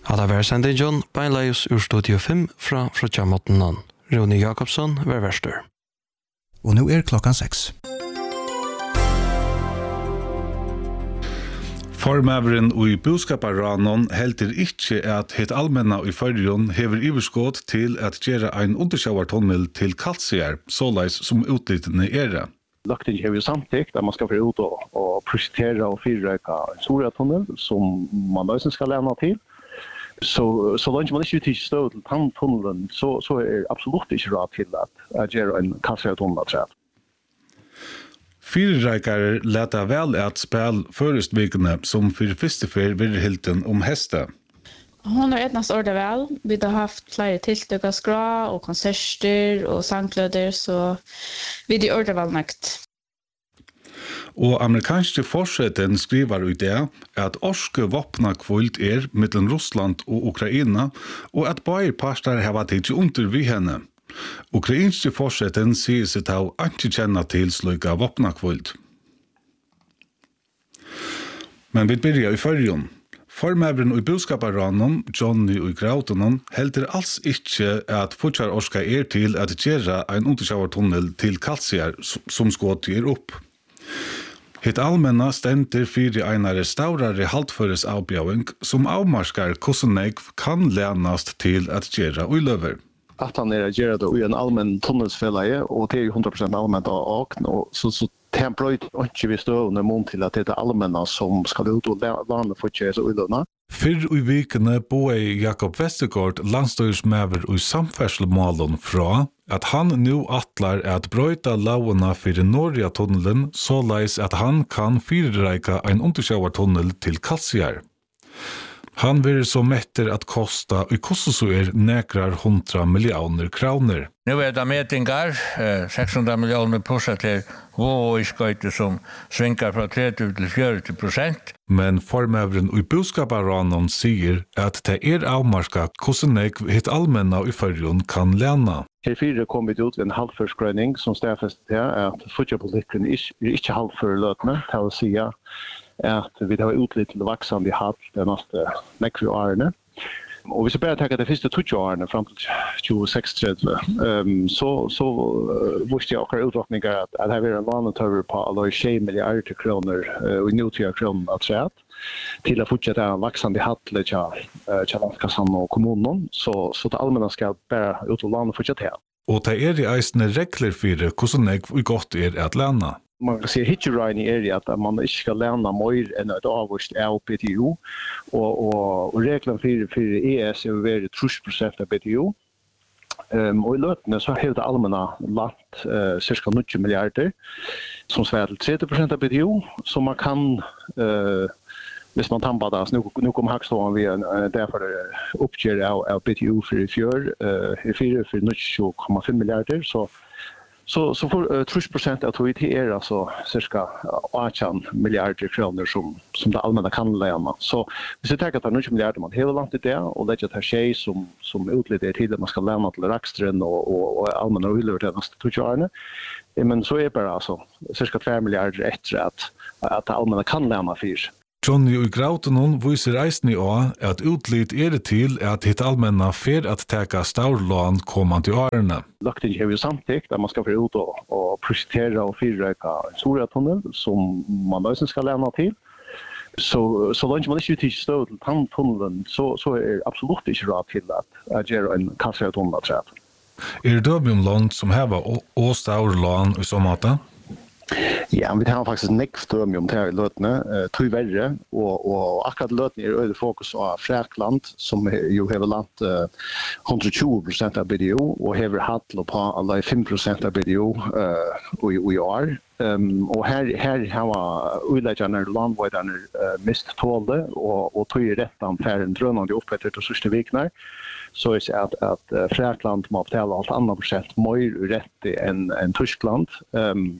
Hada var sendingen beinleis ur Studio 5 fra Jamottenan. Rune Jakobsson var verster. Og nu klockan 6. Formaveren og i boskaparranon heldur ikkje at hitt allmenna i Førjun hever iverskått til at gjøre ein undersjøvartunnel til Kalsier, såleis som utlitene det. Lagting har vi samtidigt att man ska få ut och projektera och fyrröka en stor tunnel som man lösen ska lämna till. Så långt man inte uttyder stöd till tunneln så är absolut inte rätt till att göra en Kalsier-tunnel träd. Fyrrökare leta väl att spel förestvikande som för fyrstefer vid hilten hästa. Hon har etnast ordet väl. Vi har haft flera tilltök av skra och konserter och sangklöder så vi har ordet väl nögt. Og amerikanske forseten skriver ut det at orske våpnakvult mellom Russland og Ukraina, og at bare parter har vært under vi henne. Ukrainske forseten sier seg til å ikke kjenne til slike våpnakvult. Men vi begynner i Førjun. Formaveren og boskaparranon, Johnny og Grautonon, heldur alls ikkje at fortsatt orska til at gjøre en undersjøvartunnel til Kalsier som skått opp. Hitt allmenna stender fyrir einare staurare haltføres avbjøving som avmarskar hvordan kan lænast til at gjøre uiløver. Att han är gjort det i en allmän tunnelsfälla och det är 100% allmänt och så temporary inte vi står under mån till att det är allmänna som ska ut och landa för tjäs och ullorna. Fyrr i vikene boe Jakob Vestergaard landstyrsmaver i samferdselsmålen fra at han nu atlar at brøyta lauena fyrir Norja-tunnelen såleis at han kan fyrreika en undersjøvartunnel til Kalsier. Han vil så metter at kosta i kostosur nekrar 100 millioner kroner. Nu det mätningar 600 miljoner pushat till och iskøyte som svinkar fra 30 til 40%. Men formaveren i boskaparranon sier at det avmarska hvordan hitt allmenna i Førjun kan læna. Her fyra kommit ut en halvførskrøning som stedfest til at fotjapolitikken ikke halvførløtende, til å si at vi har utlitt til vaksande hatt de neste nekve årene. Og hvis jeg bare tenker de første 20 årene frem til 2036, så visste jeg akkurat utråkninger at det var en lånetøver på alle 6 milliarder kroner og nutida kroner av træet til å fortsette en vaksande hatt til landskassan og kommunen, så det allmänna skal bare ut og låne fortsette her. Og det i eisende regler for hvordan vi godt at læna. Man kan se hitcherain i att man inte ska lämna mer än ett avvist av BTU och reglerna för ES är väldigt 30% av BTU. Och i löpande så har det allmänna lagt cirka 90 miljarder som svarar till 30% av BTU så man kan hvis man tampar det, nu kommer Hackståan vi därför uppger av BTU för i fjör, i 4,5 miljarder så får 30% av TOIT alltså cirka 18 miljarder kronor som det allmänna kan lämna. Så hvis jag tänker att det är 90 miljarder man hela landet det och lägger att det tjej som utlider tid att man ska lämna till Rackströn och allmänna hyllor till nästa 20 åren. Men så är bara alltså cirka 2 miljarder efter att det allmänna kan lämna fyrs. Johnny og Grautonon viser eisni á at utlit det til at hitt allmenna fer at teka staurlån kommande årene. Lagting har vi samtidigt att man ska få ut och projektera och fyrröka en stor tunnel som man lösen ska lämna till. Så långt man inte uttyder stöd till tunneln så är absolut inte rätt till att göra en Kalsier-tunnel träd. Det döbjumlån som häva och staurlån i så måte? Ja, vi har faktiskt nekvdöm om det här lötene, tog värre, och akkurat lötene öde fokus av Fräkland, som ju har landt 120% av BDO, och har hatt på alla 5% av BDO i år. Och här har utläggarna landvårdarna mist tålde, och tog rättan för en drönande upprättet och sista viknar. Så är det att Fräkland må betala allt annat procent mer rätt än Tyskland.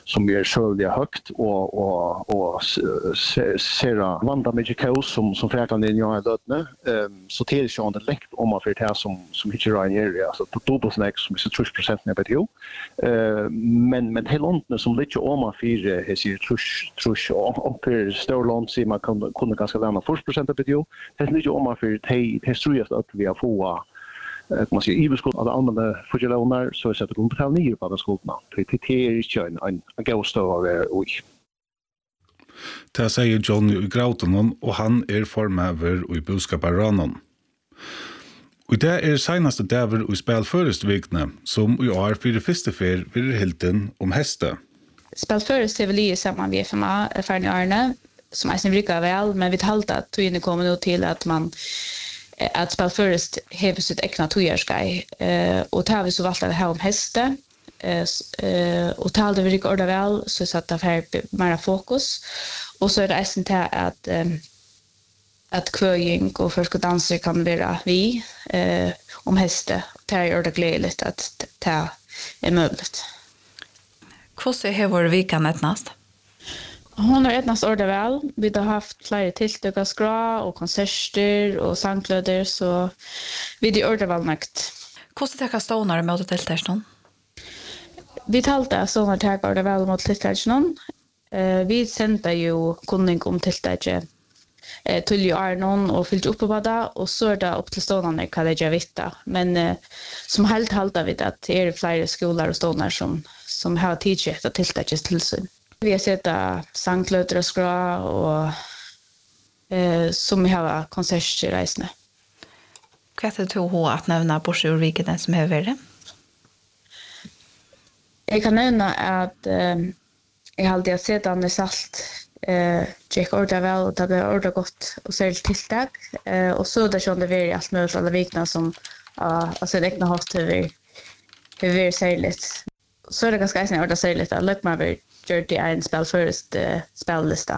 som sövliga högt och ser vanda mycket kaos som fräkande in jag dödne så till så det läkt om man för det här som inte Ryan area så dubbelt snäck som är 30% när BTO men till långt som lite om man för det ser trusch och för Storland ser man kunde ganska lämna 40% av BTO det är lite om man för det tror jag att vi har få man säger i beskåd att använda förgelånar så är det att de betalar ner på skolorna. Det är inte en ghost av oj. Det säger Johnny i Grautonon och han formöver i boskaparanon. Och det senaste dagar i spelföresvikna som i år för det första fer vid Hilton om hästa. Spelförest är väl i samman med FMA Erfarne Arne som är sin brukar väl men vi talade att tog in kommer nu till att man att spelförest har sitt egna tojarskaj och tar vi så valt att ha om häste och talade vi riktigt orda väl så satt det här mera fokus och så är det ästen till att kvöjning och förskodanser kan vara vi om häste det är orda glädligt att det är möjligt. Hvordan har vår vikan etnast? Hon har etnast ordet väl. Vi har haft flera tilltök av skra och konserter och sangklöder så vi har ordet väl nögt. Hvordan tekka stånar mot tilltøkene? Vi talte stånar tekka ordet väl mot tilltøkene. Vi sendte jo kunning om tilltøkene till Arnon och fyllt upp på det och så är det upp till stånarna kan det jag veta men som helt halta vid att det är flera skolor och stånar som har tidsätt att tilltäckas tillsyn. Vi har sett sangklöter och skra och som har konserter i reisene. Hva er det til att nevna Borsjordviken som har vært? Jag kan nämna att jag alltid har sett Anne Salt gick ordet väl och det blev ordet gott och särskilt tilltag. Och så där som det var allt möjligt alla vikna som alltså det egna haft hur vi särskilt. Så är det ganska eisen ordet särskilt att Lökman har gjort det en spelförest spellista.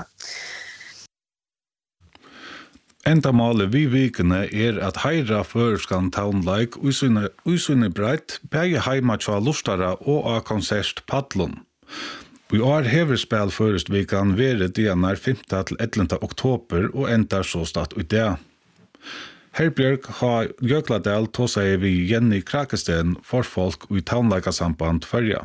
Endamålet vi vikene at heira førskan townlike usunne breit, begge heima tja lustara og av konsert Padlon. Vi år hever spelförest vikan vere dianar 5. til 11. oktober og endar så start ut det. Herbjørg har Jøkladel tåsa vi Jenny Krakesten for folk i townlike-samband førja.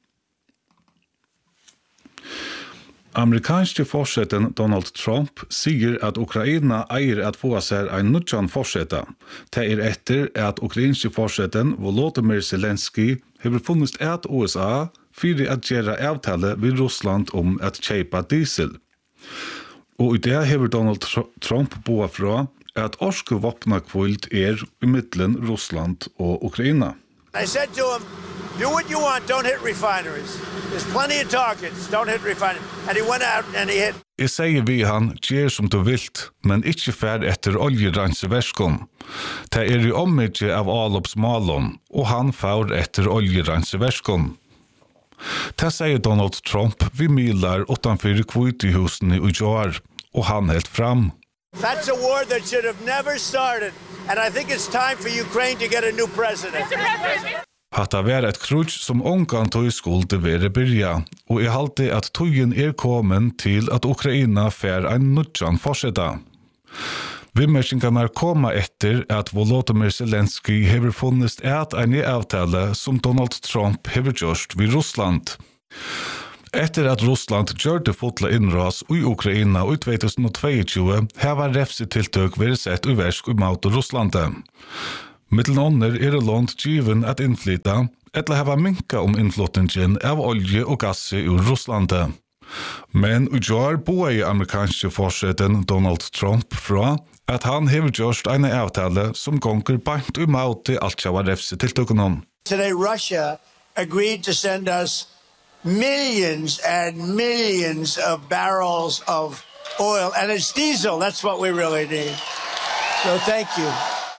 Amerikanske forseten Donald Trump sier at Ukraina eier at få seg en nutjan forseta. Det etter at ukrainske forseten Volodymyr Zelensky har funnits at USA fyrir at gjøre avtale ved Russland om at kjeipa diesel. Og i det har Donald Trump boa fra at orske våpnakvult i middelen Russland og Ukraina. I said to him, do what you want, don't hit refineries. There's plenty of targets, don't hit refineries. And he went out and he hit. Jeg sier vi han, gjer som du vilt, men ikke fær etter oljeranseverskon. Det i ommidje av avloppsmalon, og han fær etter oljeranseverskon. Det sier Donald Trump vi milar utanfor Kvitehusene i år, og han helt fram. That's a war that should have never started. And I think it's time for Ukraine to get a new president. Hatta var et krutsk som ongan tog skulde være byrja, og jeg halte at tøyen kommen til at Ukraina fær ein nutjan forseta. Vimmersingarna koma etter at Volodymyr Zelensky hever funnest en avtale som Donald Trump hever gjort vid Russland. Etter at Russland gjørte fotla innras i Ukraina i 2022 hever refsetiltøk vært sett i versk i mot Russlandet. Mittelånder det lånt given at innflyta, eller hava minka om innflyttingen av olje og gass ur Russlandet. Men i år boer amerikanske forseten Donald Trump fra at han hever gjort en avtale som gonger bant i mot alt sjava refsetiltøkene. Today Russia agreed to send us millions and millions of barrels of oil, and it's diesel. That's what we really need. So thank you.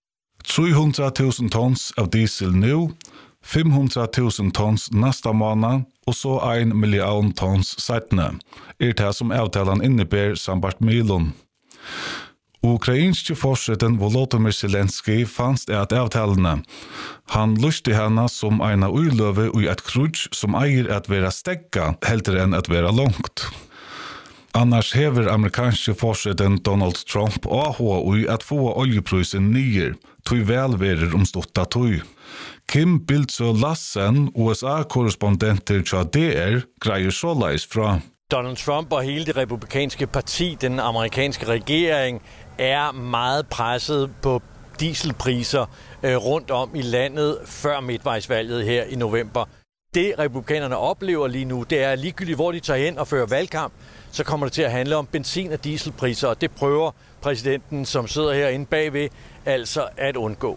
300,000 tons av diesel nu, 500,000 tons nästa månad och så 1 million tons seitne. Det som avtalen innebär sambart milon. Og Ukrainske forseten Volodymyr Zelensky fanns at avtalene. Han luste henne som en uiløve i et krutsk som eier at være stegga, heller enn at være langt. Annars hever amerikanske forseten Donald Trump AHA i at få oljeprisen nyer, tog velverer stotta tog. Kim Bildsø Lassen, USA-korrespondenter til DR, greier såleis fra. Donald Trump og hele det republikanske parti, den amerikanske regering, er meget presset på dieselpriser rundt om i landet før midtvejsvalget her i november. Det republikanerne oplever lige nu, det er ligegyldigt, hvor de tager hen og fører valgkamp, så kommer det til at handle om benzin- og dieselpriser, og det prøver præsidenten, som sidder herinde bagved, altså at undgå.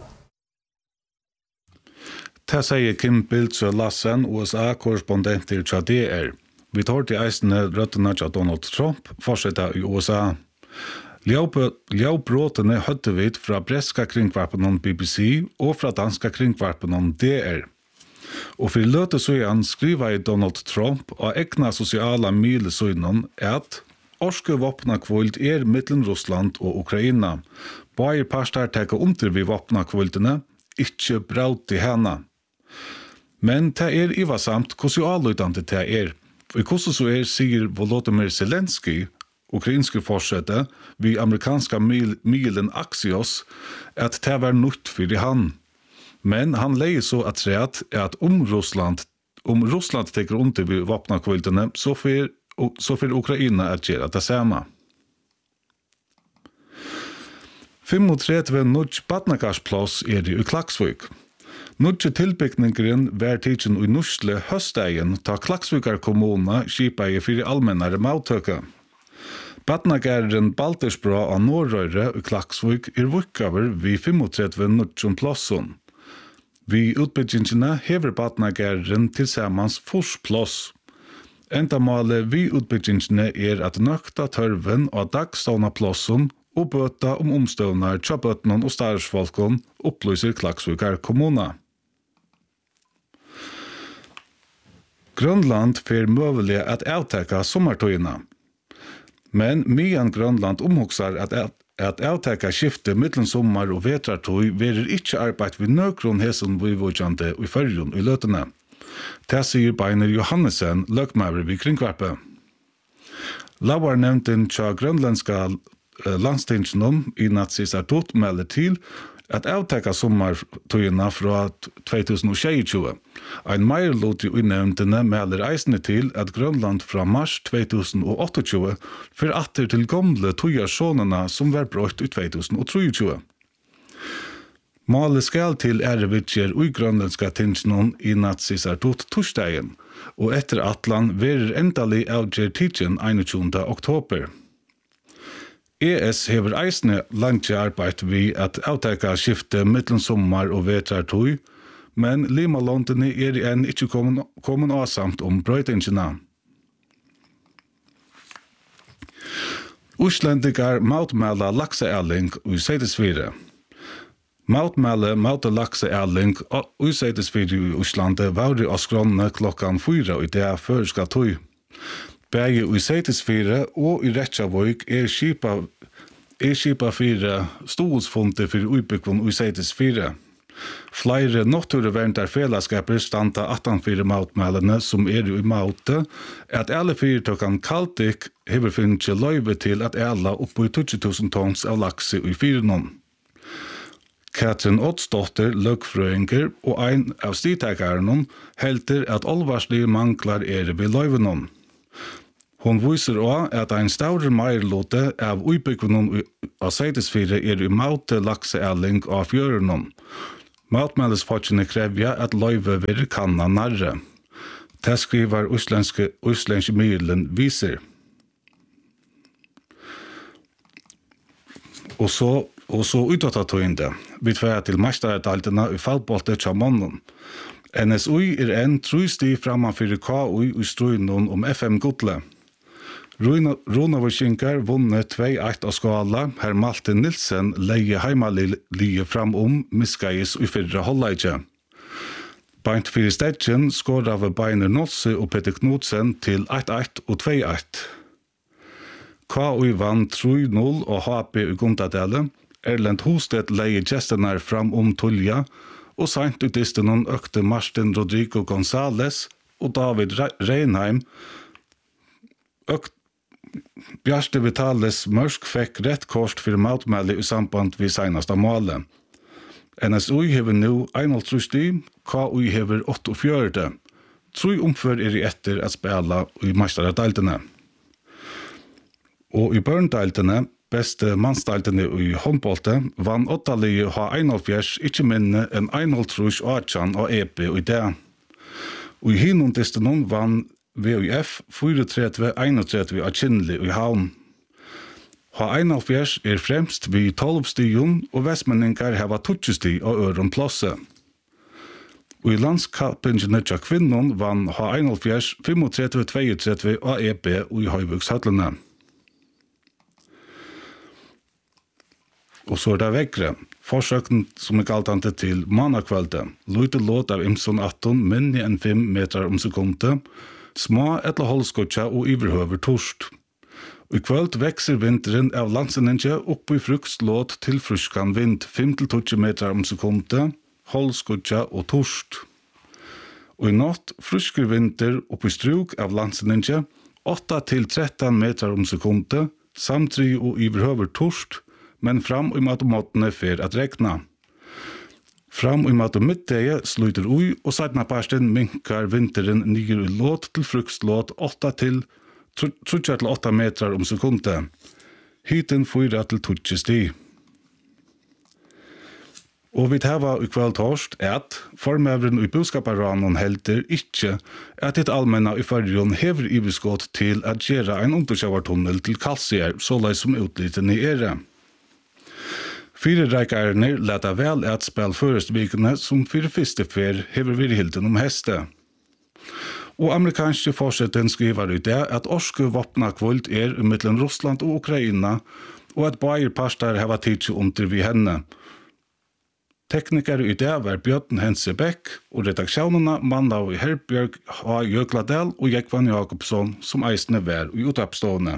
Det sier Kim Bildsø Lassen, USA-korrespondenter til DR. Vi tar til eisene røttene av Donald Trump, fortsetter i USA. Ljavbråtene høtte vi fra breska kringvarpen BBC og fra danska kringvarpen DR. Og for løte søyan skriver Donald Trump og egna sosiala milesøynen at orske våpnakvult mellom Russland og Ukraina. Bare parster teker under vi våpnakvultene, ikke braut i henne. Men det ivasamt hvordan avløydende det Og hvordan så sier Volodymyr Zelensky, ukrainske forsette, vi amerikanska milen Axios, at det var nytt for han. Men han leier så at at om Russland teker under vi våpnakvultene, så får Ukraina at gjøre det samme. 35 nudge badnagarsplass det i Klaksvik. Nudge tilbyggningen var tidsen i Nusle høstdagen ta Klaksvikar kommuna skipaie for allmennare mautøke. Badnagaren Baltersbra av Norrøyre i Klaksvik vukkaver vi 35 nudge plasson. Vi utbyggingene hever badnagaren tilsammans forsplass. Endamålet vi utbyggingene at nøkta tørven av dagstående plasson og bøta omstøvnar tjabøtnen og starsfolkon opplyser Klaksvikar kommuna. Grønland får møvelig at avteka sommertøyene. Men myan Grønland omhugsar at avteka skifte mittlen sommar og vetrartøy verer ikke arbeid ved nøkron hesen vivåkjande i fyrjon i løtene. Det sier Beiner Johannesen, løkmaver ved kringvarpe. Lavarnevnten tja grønlandska landstingsennom i Natsisartot melder til at avteka sommartøyene fra 2022. Ein meirlot i unnevntene melder eisene til at Grønland fra mars 2028 for atter til gamle tøyarsonene som var brøtt i 2023. Målet skal til vitjer ui grønlandska tingsnon i Natsisartot torsdagen, og etter atlan verer endelig avgjer tidsen 21. oktober. ES hever eisne langt arbeid vi at avteka skifte mittlen sommar og vetrartøy, men limalondene enn ikke kommet avsamt brøytingene. Oslendigar mautmæla lakseærling i Seidesfire. Mautmæla lakseærling i Seidesfire i Oslandet var i Oskrone klokkan 4 i det føreska tøy. Begge i Seidesfire og i Rettjavøyk skipa 4 stolsfonte for utbyggvån i Seidesfire. Flere naturverntar fellesskaper standa 18 mautmælene som i maute, at alle 4 tøkkan Kaltik hever finnet løyve til at alle oppe i 20.000 tons av lakse i 4. Katrin Oddsdotter, løgfrøyinger og ein av stitakaren helter at alvarslige manglar ved løyvenon. Hon viser også at ein staure meirlote av utbyggvån av Seidesfire i maute lakseærling av fjørenon. Mautmælesforskene krevja at løyve vil kanna narre. Det skriver Oslenske Mylen viser. Og så utåttatøyende. Vi tverja til mestardaltene i fallboltet til mannen. NSUI enn trusti framanfyrir KUI i strøynon FM Godle. Runavarskinkar vunnet 2-1 av skala, her Malte Nilsen leie heimalige fram miskais i fyrre holdleidje. Beint fyrir stedjen skår av Beiner Nolse og Peter Knudsen til 1-1 og 2-1. KUI vann 3-0 og HP i Gundadale. Erlend Hosted leie gestenar fram Tulja, og sent ut disten økte Martin Rodrigo González og David Reinheim. Bjarte Vitales Mørsk fikk rett kort for matmelde i samband ved seneste målet. NSUI hever nå 1,5 stig, KUI hever 48. 3 omfør i etter at spela i mesteradeltene. Og i børndeltene, beste mannsdeltene i håndbolte, vann 8-lige ha 1,5, ikke minne enn 1,5 8 og EP og i det. Og i hinundisten vann VUF 34-31 av Kinnli i havn. Ha 1,5 fremst ved 12 stigen, og vestmenninger hava 20 sti av øren plåse. Og i landskapingen til kvinnen vann ha 1,5 35-32 av EP og i Høyvøkshøtlene. Og så det vekkere. Forsøken som galtante til mannakveldet. Lute låt av Imson 18, minne enn 5 meter om sekundet. Små etter holdskotja og iverhøver torst. Og i kveld vekser vinteren av landsenninje opp i fruktlåt til fruskan vind 5-20 meter om sekundet, holdskotja og torst. Og i natt frusker vinter opp i struk av landsenninje 8-13 meter om sekundet, samtidig og iverhøver torst, men fram i matemattene fer at rekna. Fram i matemiddege sluter ui, og sætna parsten minkar vinteren nyer i låt til fruktlåt 8-8 meter om sekundet. Hiten 4-20 sti. Og vi tava i kveld torst at formøveren i boskaparanen helter ikke at et allmenna i fargen hever iverskått til at gjøre en undersjøvertunnel til Kalsier, såleis som utliten i ære. 4 reikerne leta vel at spil førestvikene som 4 første fer hever virhilden om heste. Og amerikanske forsetten skriver i det at orske våpnakvold mellom Russland og Ukraina, og at bayer pastar hava tidsi under vi henne. Teknikere i det var Bjørn Hense Beck, og redaksjonene Mandau Herbjørg H. Jøkladel og Jekvan Jakobsson som eisne var i utoppstående.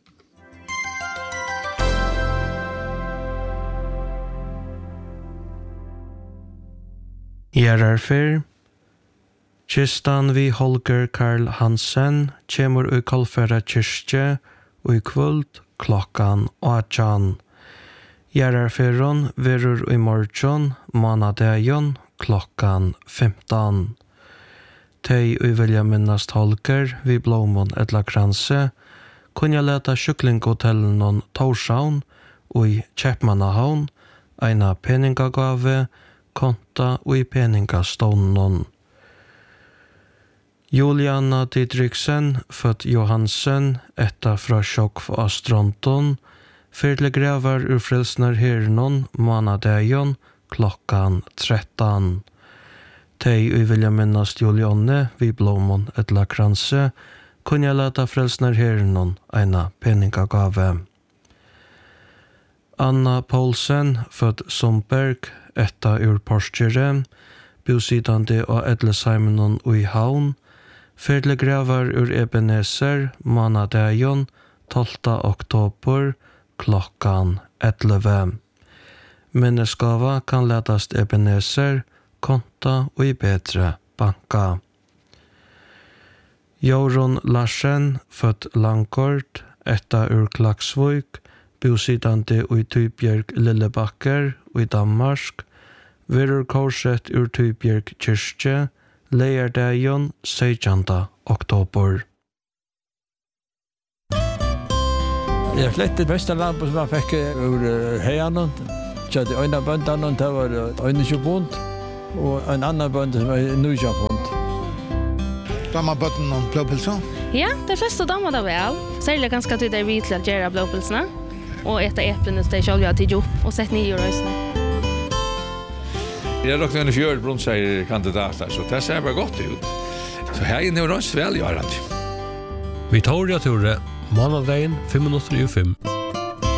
Gjerarfer. Kistan vi Holger Karl Hansen kjemur i Kolfera kyrkje og i kvöld klokkan 8. Gjerarferon verur i morgon månadejon klokkan 15. Tei i vilja minnast Holger vi Blomon etla kranse kunja leta kyklinghotellenon Torshavn og i Kjeppmannahavn eina peningagave konta og i peningastånden. Juliana Didriksen, født Johansen, etta fra Sjokv av Stronton, fyrle grevar ur frelsner hernon, månadejon, klokkan 13. Tei i vilja minnast Juliane, vi Blomon etla kranse, kunja leta frelsner hernon, eina peningagave. Anna Poulsen, født Sumberg, etta ur Porskjere, bosidande av Edlesheimenon og i Havn, fyrle gravar ur Ebenezer, månadejon, 12. oktober, klokkan 11. Minneskava kan ledast Ebenezer, konta og i bedre banka. Jorun Larsen, født Langkort, etta ur Klaksvøk, bosidande og i Tybjerg Lillebakker og i Danmark, verur korset ur Tybjerg kyrkje, leierdagen 16. oktober. Jeg slettet beste lampen som jeg fikk ur heianen. Kjøtte øyne bøndene, det var øyne 20 pund, og en annen bønd som var 90 pund. Damer bøtten og blåpilser? Ja, de fleste damer da vel. Særlig ganske til det vidt til å gjøre blåpilsene, og etter eplene til selv jeg tidlig opp og sett nye røysene. Jeg råkte en 4 brunnseier-kandidater, så det ser bare godt ut. Så her er det røys velgjørende. Victoria Tore, månadein 5:05.